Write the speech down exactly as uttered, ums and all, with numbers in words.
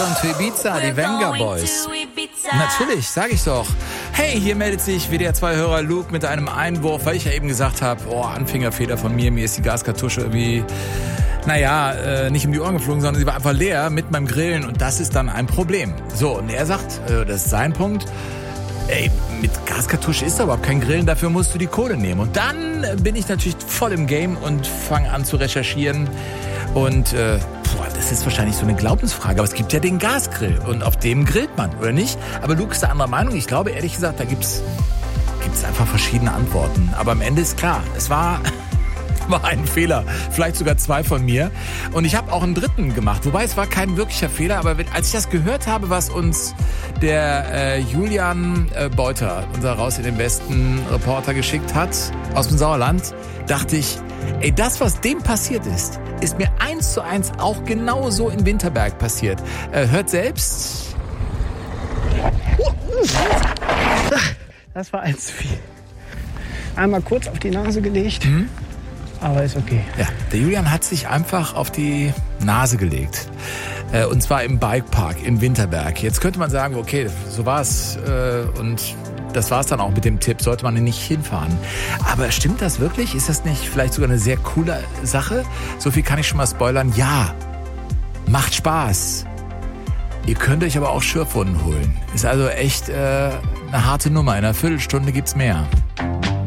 going to Ibiza, die Venga Boys. Natürlich, sag ich doch. Hey, hier meldet sich W D R zwei Hörer Luke mit einem Einwurf, weil ich ja eben gesagt habe, oh, Anfängerfehler von mir, mir ist die Gaskartusche irgendwie, naja, äh, nicht um die Ohren geflogen, sondern sie war einfach leer mit meinem Grillen und das ist dann ein Problem. So, und er sagt, äh, das ist sein Punkt, ey, mit Gaskartusche ist da überhaupt kein Grillen, dafür musst du die Kohle nehmen. Und dann bin ich natürlich voll im Game und fange an zu recherchieren und äh, boah, das ist wahrscheinlich so eine Glaubensfrage, aber es gibt ja den Gasgrill und auf dem grillt man, oder nicht? Aber Luke ist der anderer Meinung. Ich glaube, ehrlich gesagt, da gibt's gibt's einfach verschiedene Antworten. Aber am Ende ist klar, es war, war ein Fehler. Vielleicht sogar zwei von mir. Und ich habe auch einen dritten gemacht. Wobei, es war kein wirklicher Fehler, aber als ich das gehört habe, was uns der äh, Julian äh, Beuter, unser Raus in den Westen Reporter, geschickt hat aus dem Sauerland, dachte ich, ey, das, was dem passiert ist, ist mir eins zu eins auch genauso in Winterberg passiert. Äh, hört selbst. Das war eins zu viel. Einmal kurz auf die Nase gelegt, mhm. aber ist okay. Ja, der Julian hat sich einfach auf die Nase gelegt. Äh, und zwar im Bikepark in Winterberg. Jetzt könnte man sagen, okay, so war's äh, und das war's dann auch mit dem Tipp, sollte man nicht hinfahren. Aber stimmt das wirklich? Ist das nicht vielleicht sogar eine sehr coole Sache? So viel kann ich schon mal spoilern. Ja, macht Spaß. Ihr könnt euch aber auch Schürfwunden holen. Ist also echt äh, eine harte Nummer. In einer Viertelstunde gibt's mehr.